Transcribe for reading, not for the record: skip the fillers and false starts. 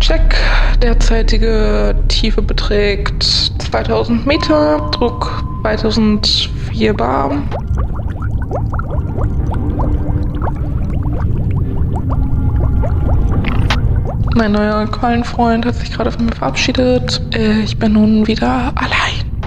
Check. Derzeitige Tiefe beträgt 2000 Meter, Druck 2004 Bar. Mein neuer Quallenfreund hat sich gerade von mir verabschiedet. Ich bin nun wieder allein.